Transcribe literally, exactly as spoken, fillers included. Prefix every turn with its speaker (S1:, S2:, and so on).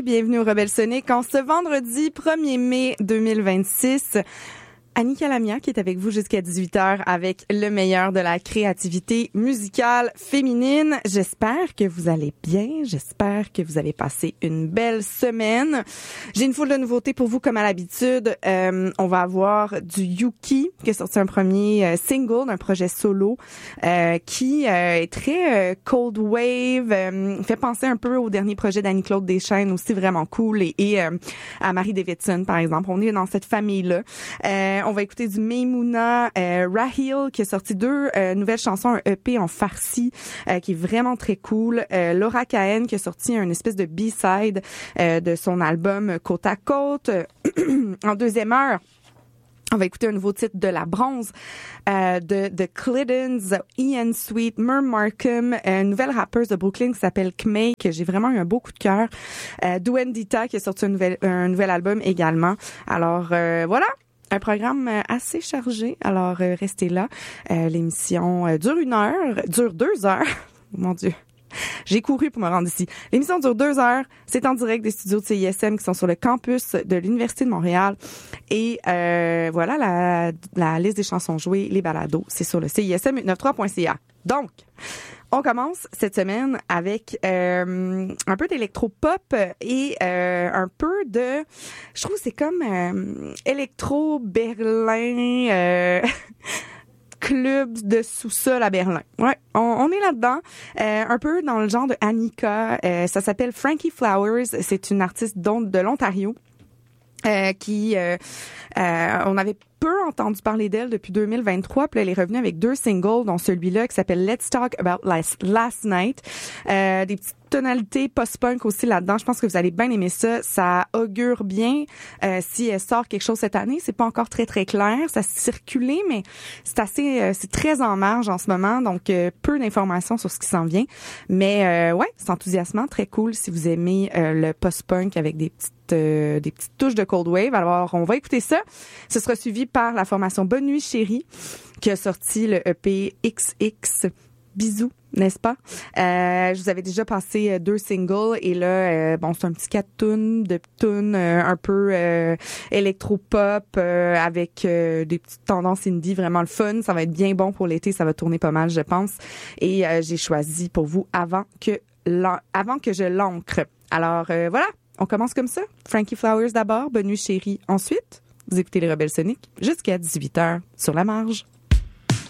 S1: bienvenue au Rebelle Sonic en ce vendredi premier mai deux mille vingt-six. Annika Lamia qui est avec vous jusqu'à dix-huit heures avec le meilleur de la créativité musicale féminine. J'espère que vous allez bien. J'espère que vous avez passé une belle semaine. J'ai une foule de nouveautés pour vous comme à l'habitude. Euh, on va avoir du Yuki qui a sorti un premier euh, single d'un projet solo euh, qui euh, est très euh, cold wave, euh, fait penser un peu au dernier projet d'Annie-Claude Deschaines, aussi vraiment cool, et, et euh, à Marie Davidson par exemple. On est dans cette famille-là. Euh, On va écouter du Maimouna, euh, Rahil qui a sorti deux euh, nouvelles chansons, un E P en farsi euh, qui est vraiment très cool. Euh, Laura Cahen qui a sorti une espèce de B-side euh, de son album Côte à Côte. En deuxième heure, on va écouter un nouveau titre de La Bronze, euh, de The Cliddens, Ian Sweet, Mer Markham, euh, une nouvelle rappeuse de Brooklyn qui s'appelle Kmei, que j'ai vraiment eu un beau coup de cœur. Euh, Duendita qui a sorti un nouvel, un nouvel album également. Alors euh, voilà. Un programme assez chargé, alors euh, restez là. Euh, l'émission euh, dure une heure, dure deux heures. Mon Dieu, j'ai couru pour me rendre ici. L'émission dure deux heures. C'est en direct des studios de C I S M qui sont sur le campus de l'Université de Montréal. Et euh, voilà la, la liste des chansons jouées, les balados, c'est sur le C I S M huit neuf trois point C A. Donc, on commence cette semaine avec euh, un peu d'électro-pop et euh, un peu de... Je trouve que c'est comme euh, électro-Berlin, euh, club de sous-sol à Berlin. Ouais, on, on est là-dedans. Euh, un peu dans le genre de Annika. Euh, ça s'appelle Frankie Flowers. C'est une artiste de l'Ontario. Euh, qui euh, euh, on avait peu entendu parler d'elle depuis deux mille vingt-trois, puis elle est revenue avec deux singles, dont celui-là qui s'appelle Let's Talk About Last, Last Night. Euh, des petites tonalités post-punk aussi là-dedans. Je pense que vous allez bien aimer ça. Ça augure bien euh, si elle sort quelque chose cette année. C'est pas encore très très clair. Ça circule, mais c'est assez, euh, c'est très en marge en ce moment, donc euh, peu d'informations sur ce qui s'en vient. Mais euh, ouais, c'est enthousiasmant, très cool si vous aimez euh, le post-punk avec des petites Euh, des petites touches de cold wave. Alors, on va écouter ça. Ce sera suivi par la formation Bonne Nuit Chérie qui a sorti le E P X X Bisous, n'est-ce pas? Euh, je vous avais déjà passé deux singles et là, euh, bon, c'est un petit quatre tunes, de tunes euh, un peu euh, électro-pop euh, avec euh, des petites tendances indie, vraiment le fun. Ça va être bien bon pour l'été, ça va tourner pas mal, je pense. Et euh, j'ai choisi pour vous avant que avant que je l'ancre. Alors, euh, voilà. On commence comme ça. Frankie Flowers d'abord, Bonne Nuit Chérie ensuite. Vous écoutez les Rebelles Sonic jusqu'à dix-huit heures sur la marge.